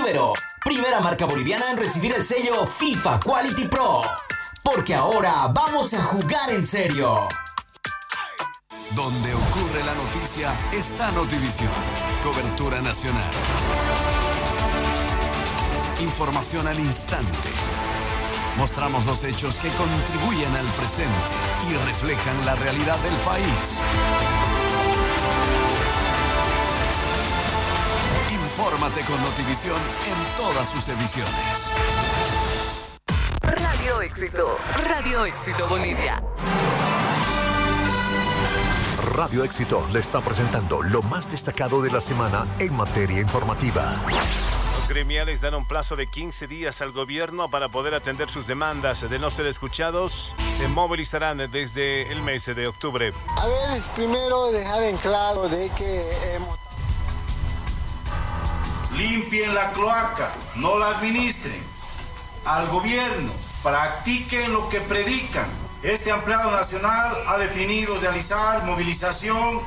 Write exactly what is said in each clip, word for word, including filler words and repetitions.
Suero, primera marca boliviana en recibir el sello FIFA Quality Pro. Porque ahora vamos a jugar en serio. Donde ocurre la noticia está Notivisión. Cobertura nacional. Información al instante. Mostramos los hechos que contribuyen al presente y reflejan la realidad del país. Infórmate con Notivisión en todas sus ediciones. Radio Éxito. Radio Éxito Bolivia. Radio Éxito le está presentando lo más destacado de la semana en materia informativa. Los gremiales dan un plazo de quince días al gobierno para poder atender sus demandas. De no ser escuchados, se movilizarán desde el mes de octubre. A ver, primero dejar en claro de que hemos... Limpien la cloaca, no la administren. Al gobierno, practiquen lo que predican. Este empleado nacional ha definido realizar movilización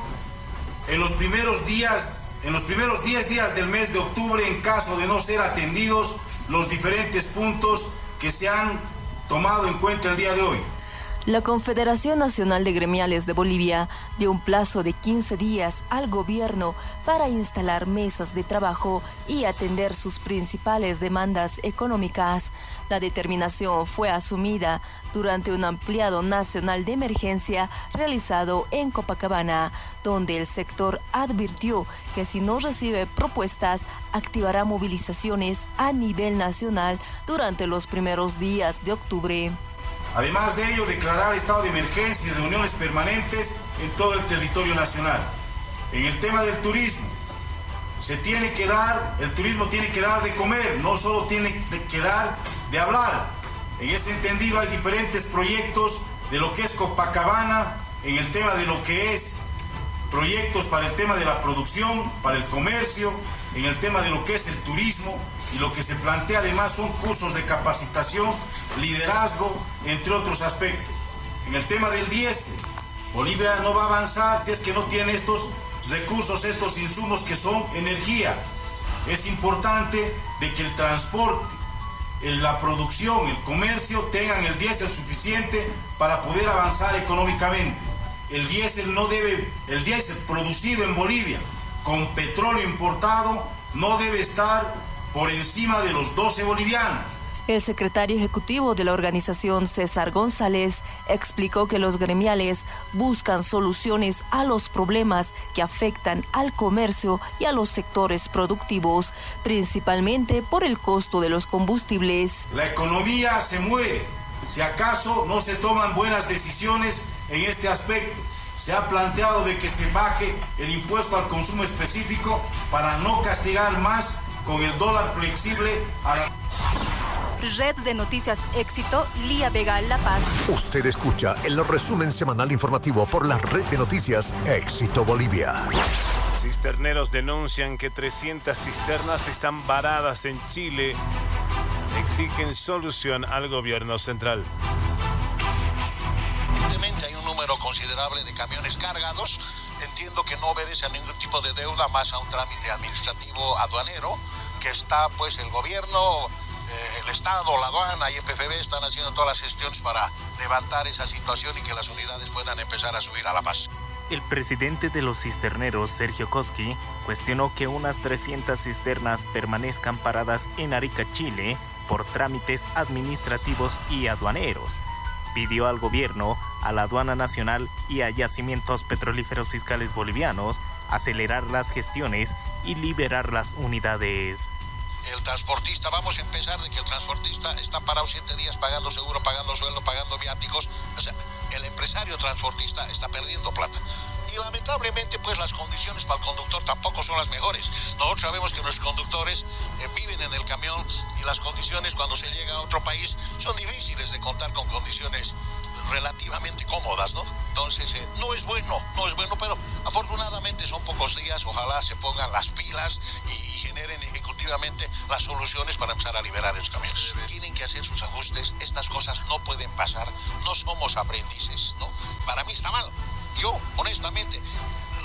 en los primeros días, en los primeros diez días del mes de octubre en caso de no ser atendidos los diferentes puntos que se han tomado en cuenta el día de hoy. La Confederación Nacional de Gremiales de Bolivia dio un plazo de quince días al gobierno para instalar mesas de trabajo y atender sus principales demandas económicas. La determinación fue asumida durante un ampliado nacional de emergencia realizado en Copacabana, donde el sector advirtió que si no recibe propuestas, activará movilizaciones a nivel nacional durante los primeros días de octubre. Además de ello, declarar estado de emergencia y reuniones permanentes en todo el territorio nacional. En el tema del turismo, se tiene que dar, el turismo tiene que dar de comer, no solo tiene que dar de hablar. En ese entendido hay diferentes proyectos de lo que es Copacabana, en el tema de lo que es proyectos para el tema de la producción, para el comercio, en el tema de lo que es el turismo, y lo que se plantea además son cursos de capacitación, liderazgo, entre otros aspectos. En el tema del diésel, Bolivia no va a avanzar si es que no tiene estos recursos, estos insumos que son energía. Es importante de que el transporte, la producción, el comercio tengan el diésel suficiente para poder avanzar económicamente. El diésel no debe, el diésel producido en Bolivia con petróleo importado no debe estar por encima de los doce bolivianos. El secretario ejecutivo de la organización, César González, explicó que los gremiales buscan soluciones a los problemas que afectan al comercio y a los sectores productivos, principalmente por el costo de los combustibles. La economía se mueve, si acaso no se toman buenas decisiones en este aspecto. Se ha planteado de que se baje el impuesto al consumo específico para no castigar más con el dólar flexible a la... Red de Noticias Éxito, Lía Vega, La Paz. Usted escucha el resumen semanal informativo por la Red de Noticias Éxito Bolivia. Cisterneros denuncian que trescientas cisternas están varadas en Chile. Exigen solución al gobierno central. Hay un número considerable de camiones cargados. Entiendo que no obedece a ningún tipo de deuda, más a un trámite administrativo aduanero, que está pues el gobierno, eh, el Estado, la aduana y E P F B están haciendo todas las gestiones para levantar esa situación y que las unidades puedan empezar a subir a La Paz. El presidente de los cisterneros, Sergio Koski, cuestionó que unas trescientas cisternas permanezcan paradas en Arica, Chile, por trámites administrativos y aduaneros. Pidió al gobierno, a la aduana nacional y a yacimientos petrolíferos fiscales bolivianos acelerar las gestiones y liberar las unidades. El transportista, vamos a empezar de que el transportista está parado siete días pagando seguro, pagando sueldo, pagando viáticos. O sea, el empresario transportista está perdiendo plata. Y lamentablemente, pues las condiciones para el conductor tampoco son las mejores. Nosotros sabemos que nuestros conductores eh, viven en el camión y las condiciones cuando se llega a otro país son difíciles de contar con condiciones relativamente cómodas, ¿no? Entonces, eh, no es bueno, no es bueno, pero afortunadamente son pocos días. Ojalá se pongan las pilas y generen ejecutivamente las soluciones para empezar a liberar los camiones. Tienen que hacer sus ajustes, estas cosas no pueden pasar, no somos aprendices, ¿no? Para mí está mal. Yo, honestamente,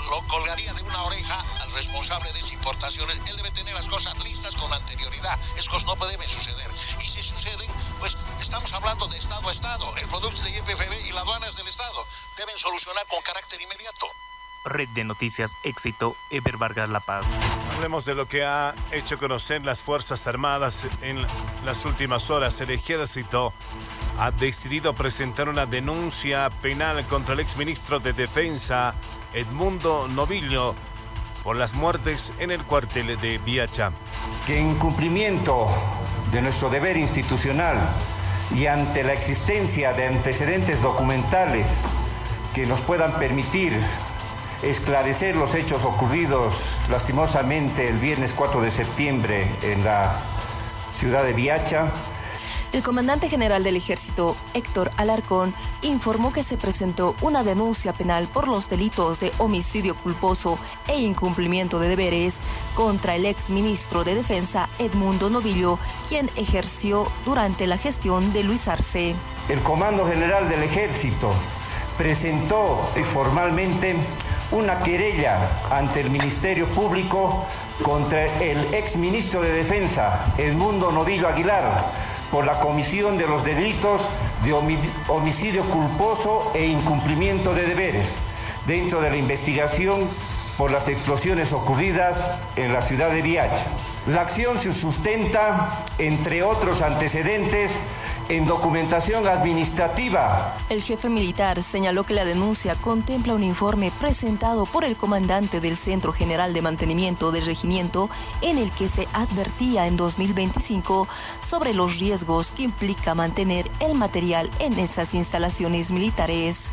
lo colgaría de una oreja al responsable de esas importaciones. Él debe tener las cosas listas con anterioridad. Esas cosas no deben suceder. Y si suceden, pues estamos hablando de Estado a Estado. El producto de Y P F B y las aduanas del Estado deben solucionar con carácter inmediato. Red de Noticias Éxito, Eber Vargas La Paz. Hablemos de lo que ha hecho conocer las Fuerzas Armadas en las últimas horas. El Ejército ha decidido presentar una denuncia penal contra el exministro de Defensa, Edmundo Novillo, por las muertes en el cuartel de Biacha. Que en cumplimiento de nuestro deber institucional y ante la existencia de antecedentes documentales que nos puedan permitir esclarecer los hechos ocurridos lastimosamente el viernes cuatro de septiembre en la ciudad de Biacha. El comandante general del Ejército, Héctor Alarcón, informó que se presentó una denuncia penal por los delitos de homicidio culposo e incumplimiento de deberes contra el exministro de Defensa, Edmundo Novillo, quien ejerció durante la gestión de Luis Arce. El Comando General del Ejército presentó formalmente una querella ante el Ministerio Público contra el exministro de Defensa, Edmundo Novillo Aguilar, por la comisión de los delitos de homicidio culposo e incumplimiento de deberes, dentro de la investigación por las explosiones ocurridas en la ciudad de Biacha. La acción se sustenta, entre otros antecedentes, en documentación administrativa. El jefe militar señaló que la denuncia contempla un informe presentado por el comandante del Centro General de Mantenimiento del Regimiento, en el que se advertía en dos mil veinticinco sobre los riesgos que implica mantener el material en esas instalaciones militares.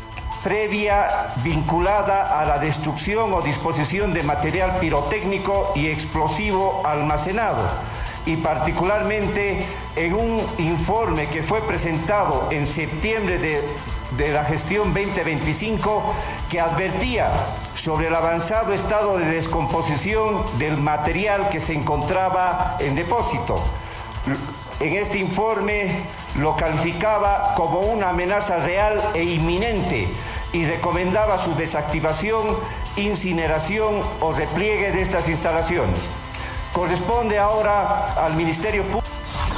Previa vinculada a la destrucción o disposición de material pirotécnico y explosivo almacenado, y particularmente en un informe que fue presentado en septiembre de, de la gestión veinte veinticinco, que advertía sobre el avanzado estado de descomposición del material que se encontraba en depósito. En este informe lo calificaba como una amenaza real e inminente y recomendaba su desactivación, incineración o repliegue de estas instalaciones. Corresponde ahora al Ministerio Público.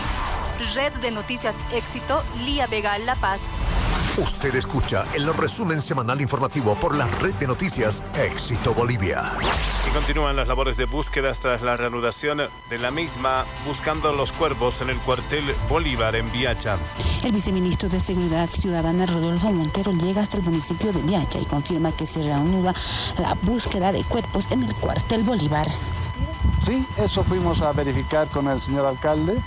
Red de Noticias Éxito, Lía Vega, La Paz. Usted escucha el resumen semanal informativo por la Red de Noticias Éxito Bolivia. Y continúan las labores de búsqueda tras la reanudación de la misma, buscando los cuerpos en el cuartel Bolívar en Biacha. El viceministro de Seguridad Ciudadana, Rodolfo Montero, llega hasta el municipio de Biacha y confirma que se reanuda la búsqueda de cuerpos en el cuartel Bolívar. Sí, eso fuimos a verificar con el señor alcalde.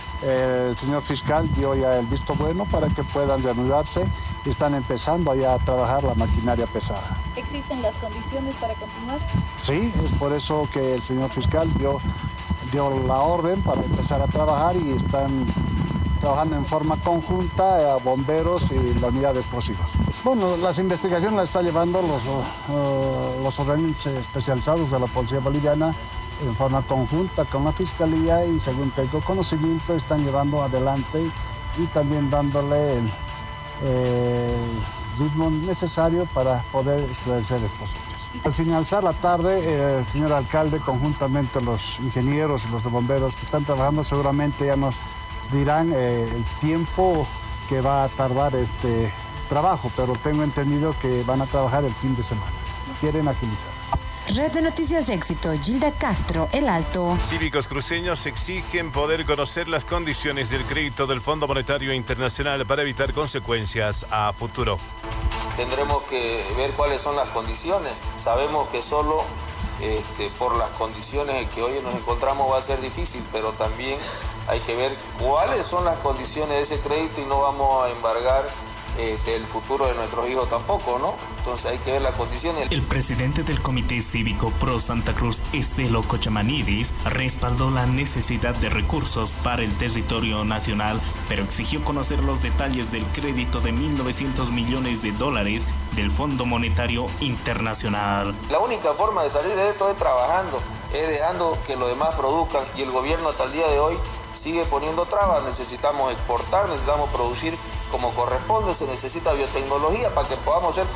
El señor fiscal dio ya el visto bueno para que puedan reanudarse y están empezando ya a trabajar la maquinaria pesada. ¿Existen las condiciones para continuar? Sí, es por eso que el señor fiscal dio, dio la orden para empezar a trabajar y están trabajando en forma conjunta a bomberos y la unidad de explosivos. Bueno, las investigaciones las están llevando los, uh, los organismos especializados de la Policía Boliviana en forma conjunta con la Fiscalía, y según tengo conocimiento están llevando adelante y también dándole el eh, ritmo necesario para poder esclarecer estos hechos. Al finalizar la tarde, eh, el señor alcalde, conjuntamente los ingenieros y los de bomberos que están trabajando, seguramente ya nos dirán eh, el tiempo que va a tardar este trabajo, pero tengo entendido que van a trabajar el fin de semana. Quieren agilizar. Red de Noticias Éxito, Gilda Castro, El Alto. Cívicos cruceños exigen poder conocer las condiciones del crédito del Fondo Monetario Internacional para evitar consecuencias a futuro. Tendremos que ver cuáles son las condiciones. Sabemos que solo este, por las condiciones en que hoy nos encontramos va a ser difícil, pero también hay que ver cuáles son las condiciones de ese crédito y no vamos a embargar Este, el futuro de nuestros hijos tampoco, ¿no? Entonces hay que ver las condiciones. El presidente del Comité Cívico Pro Santa Cruz, Estelo Cochamanidis, respaldó la necesidad de recursos para el territorio nacional, pero exigió conocer los detalles del crédito de mil novecientos millones de dólares del Fondo Monetario Internacional. La única forma de salir de esto es trabajando, es dejando que los demás produzcan, y el gobierno hasta el día de hoy sigue poniendo trabas. Necesitamos exportar, necesitamos producir como corresponde, se necesita biotecnología para que podamos ser